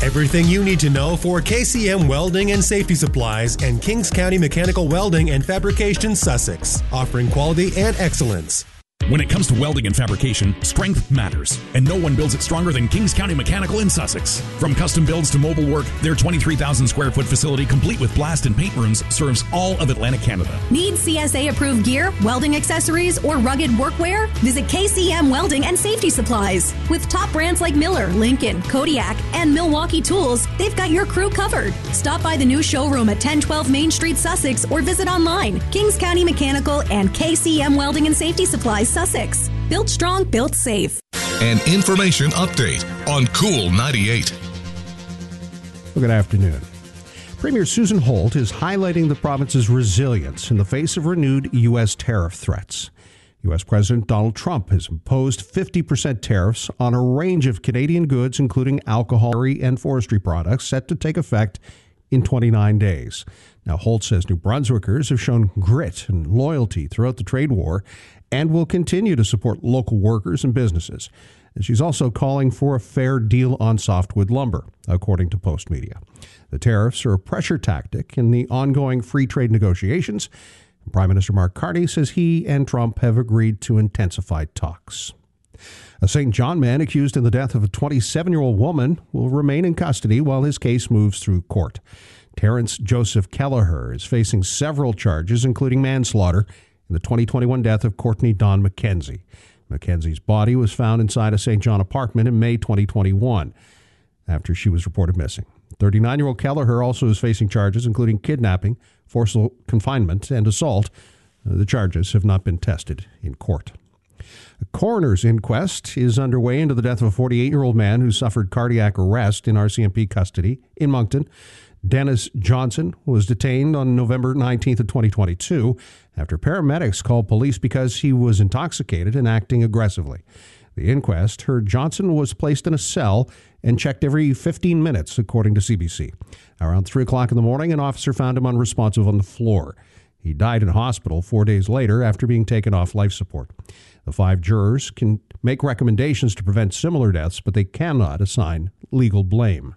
Everything you need to know for KCM Welding and Safety Supplies and Kings County Mechanical Welding and Fabrication, Sussex, offering quality and excellence. When it comes to welding and fabrication, strength matters, and no one builds it stronger than Kings County Mechanical in Sussex. From custom builds to mobile work, their 23,000 square foot facility, complete with blast and paint rooms, serves all of Atlantic Canada. Need CSA approved gear, welding accessories, or rugged workwear? Visit KCM Welding and Safety Supplies. With top brands like Miller, Lincoln, Kodiak, and Milwaukee Tools, they've got your crew covered. Stop by the new showroom at 1012 Main Street, Sussex, or visit online. Kings County Mechanical and KCM Welding and Safety Supplies, Sussex. Built strong, built safe. An information update on Cool 98. Well, good afternoon. Premier Susan Holt is highlighting the province's resilience in the face of renewed U.S. tariff threats. U.S. President Donald Trump has imposed 50% tariffs on a range of Canadian goods, including alcohol and forestry products, set to take effect in 29 days. Now, Holt says New Brunswickers have shown grit and loyalty throughout the trade war and will continue to support local workers and businesses. And she's also calling for a fair deal on softwood lumber, according to Post Media. The tariffs are a pressure tactic in the ongoing free trade negotiations. Prime Minister Mark Carney says he and Trump have agreed to intensify talks. A St. John man accused in the death of a 27-year-old woman will remain in custody while his case moves through court. Terrence Joseph Kelleher is facing several charges, including manslaughter, in the 2021 death of Courtney Dawn McKenzie. McKenzie's body was found inside a St. John apartment in May 2021 after she was reported missing. 39-year-old Kelleher also is facing charges including kidnapping, forcible confinement, and assault. The charges have not been tested in court. A coroner's inquest is underway into the death of a 48-year-old man who suffered cardiac arrest in RCMP custody in Moncton. Dennis Johnson was detained on November 19th of 2022 after paramedics called police because he was intoxicated and acting aggressively. The inquest heard Johnson was placed in a cell and checked every 15 minutes, according to CBC. Around 3 o'clock in the morning, an officer found him unresponsive on the floor. He died in hospital 4 days later after being taken off life support. The 5 jurors can make recommendations to prevent similar deaths, but they cannot assign legal blame.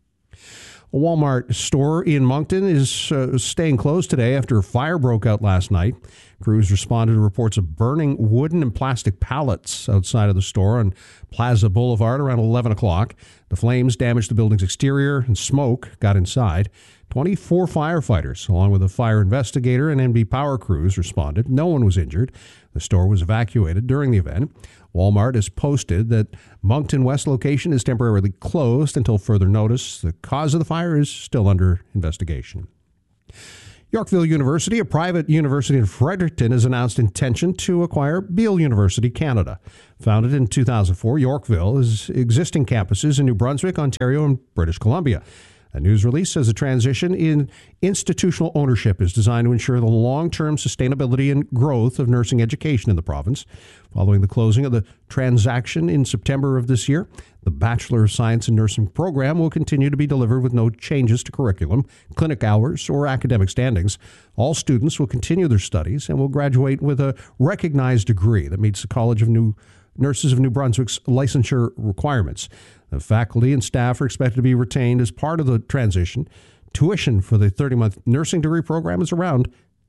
A Walmart store in Moncton is staying closed today after a fire broke out last night. Crews responded to reports of burning wooden and plastic pallets outside of the store on Plaza Boulevard around 11 o'clock. The flames damaged the building's exterior and smoke got inside. 24 firefighters, along with a fire investigator and NB Power crews, responded. No one was injured. The store was evacuated during the event. Walmart has posted that Moncton West location is temporarily closed until further notice. The cause of the fire is still under investigation. Yorkville University, a private university in Fredericton, has announced intention to acquire Beale University Canada. Founded in 2004, Yorkville has existing campuses in New Brunswick, Ontario, and British Columbia. A news release says the transition in institutional ownership is designed to ensure the long-term sustainability and growth of nursing education in the province. Following the closing of the transaction in September of this year, the Bachelor of Science in Nursing program will continue to be delivered with no changes to curriculum, clinic hours, or academic standings. All students will continue their studies and will graduate with a recognized degree that meets the College of Nurses of New Brunswick's licensure requirements. The faculty and staff are expected to be retained as part of the transition. Tuition for the 30-month nursing degree program is around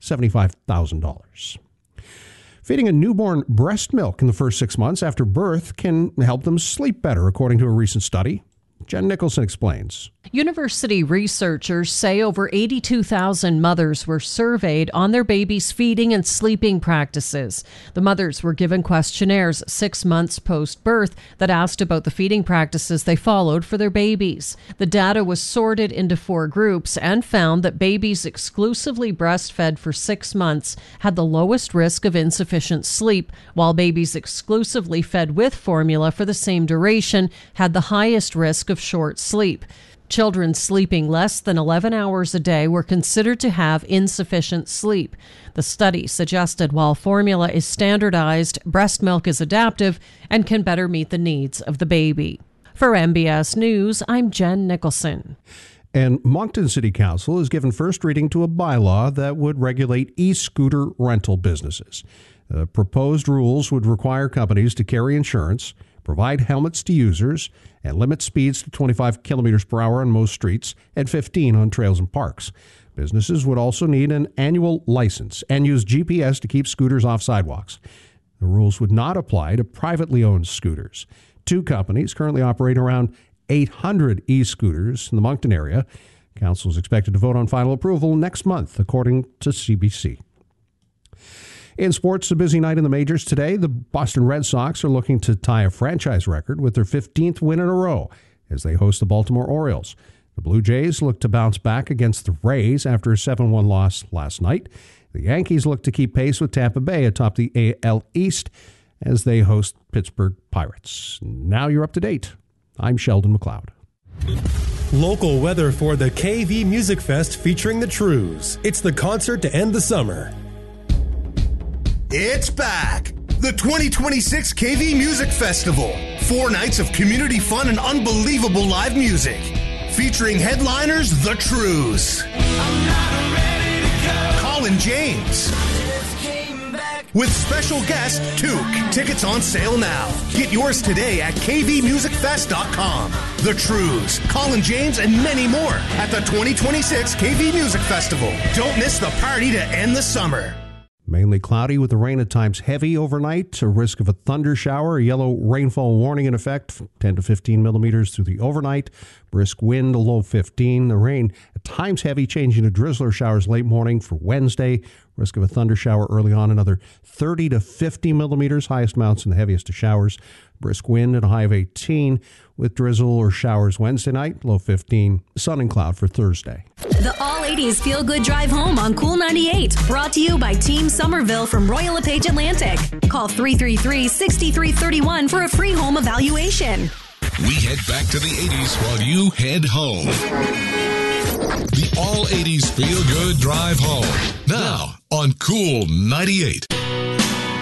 $75,000. Feeding a newborn breast milk in the first 6 months after birth can help them sleep better, according to a recent study. Jen Nicholson explains. University researchers say over 82,000 mothers were surveyed on their babies' feeding and sleeping practices. The mothers were given questionnaires 6 months post-birth that asked about the feeding practices they followed for their babies. The data was sorted into 4 groups and found that babies exclusively breastfed for 6 months had the lowest risk of insufficient sleep, while babies exclusively fed with formula for the same duration had the highest risk of short sleep. Children sleeping less than 11 hours a day were considered to have insufficient sleep. The study suggested while formula is standardized, breast milk is adaptive and can better meet the needs of the baby. For MBS News, I'm Jen Nicholson. And Moncton City Council has given first reading to a bylaw that would regulate e-scooter rental businesses. The proposed rules would require companies to carry insurance, provide helmets to users, and limit speeds to 25 kilometers per hour on most streets and 15 on trails and parks. Businesses would also need an annual license and use GPS to keep scooters off sidewalks. The rules would not apply to privately owned scooters. 2 companies currently operate around 800 e-scooters in the Moncton area. Council is expected to vote on final approval next month, according to CBC. In sports, a busy night in the majors today. The Boston Red Sox are looking to tie a franchise record with their 15th win in a row as they host the Baltimore Orioles. The Blue Jays look to bounce back against the Rays after a 7-1 loss last night. The Yankees look to keep pace with Tampa Bay atop the AL East as they host Pittsburgh Pirates. Now you're up to date. I'm Sheldon McLeod. Local weather for the KV Music Fest featuring the Trews. It's the concert to end the summer. It's back! The 2026 KV Music Festival. 4 nights of community fun and unbelievable live music. Featuring headliners, The Trews. Colin James. With special guest, Took. Tickets on sale now. Get yours today at kvmusicfest.com. The Trews, Colin James, and many more at the 2026 KV Music Festival. Don't miss the party to end the summer. Mainly cloudy with the rain at times heavy overnight. A risk of a thunder shower. A yellow rainfall warning in effect. 10 to 15 millimeters through the overnight. Brisk wind, a low 15. The rain at times heavy, changing to drizzler showers late morning for Wednesday. Risk of a thunder shower early on. Another 30 to 50 millimeters. Highest amounts and the heaviest of showers. Brisk wind at a high of 18 with drizzle or showers Wednesday night, low 15. Sun and cloud for Thursday. The All-80s Feel Good Drive Home on Cool 98. Brought to you by Team Somerville from Royal LePage Atlantic. Call 333-6331 for a free home evaluation. We head back to the 80s while you head home. The All 80s Feel Good Drive Home. Now on Cool 98.